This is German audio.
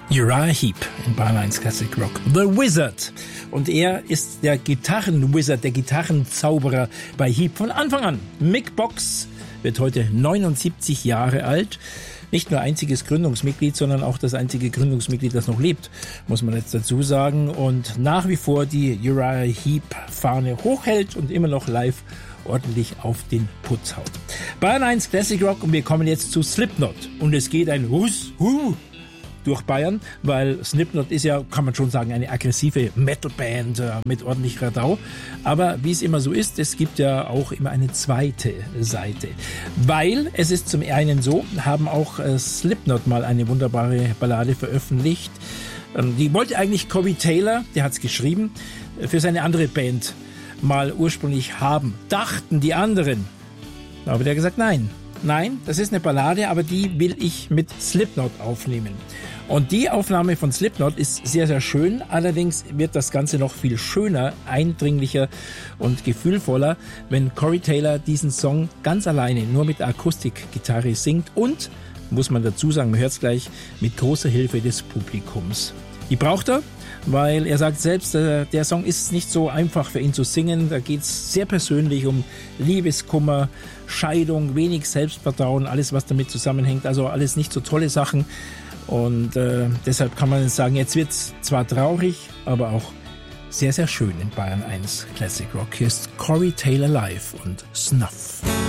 Uriah Heep in Bayern 1 Classic Rock. The Wizard. Und er ist der Gitarrenwizard, der Gitarrenzauberer bei Heep von Anfang an. Mick Box wird heute 79 Jahre alt. Nicht nur einziges Gründungsmitglied, sondern auch das einzige Gründungsmitglied, das noch lebt, muss man jetzt dazu sagen. Und nach wie vor die Uriah Heep-Fahne hochhält und immer noch live ordentlich auf den Putz haut. Bayern 1 Classic Rock und wir kommen jetzt zu Slipknot. Und es geht ein durch Bayern, weil Slipknot ist ja, kann man schon sagen, eine aggressive Metalband mit ordentlich Radau. Aber wie es immer so ist, es gibt ja auch immer eine zweite Seite. Weil es ist zum einen so, haben auch Slipknot mal eine wunderbare Ballade veröffentlicht. Die wollte eigentlich Corey Taylor, der hat's geschrieben, für seine andere Band mal ursprünglich haben. Dachten die anderen. Aber der hat gesagt, nein, das ist eine Ballade, aber die will ich mit Slipknot aufnehmen. Und die Aufnahme von Slipknot ist sehr, sehr schön. Allerdings wird das Ganze noch viel schöner, eindringlicher und gefühlvoller, wenn Corey Taylor diesen Song ganz alleine nur mit Akustikgitarre singt und, muss man dazu sagen, man hört es gleich, mit großer Hilfe des Publikums. Die braucht er, weil er sagt selbst, der Song ist nicht so einfach für ihn zu singen. Da geht es sehr persönlich um Liebeskummer, Scheidung, wenig Selbstvertrauen, alles, was damit zusammenhängt. Also alles nicht so tolle Sachen. Und deshalb kann man sagen, jetzt wird es zwar traurig, aber auch sehr, sehr schön in Bayern 1 Classic Rock. Hier ist Corey Taylor live und Snuff.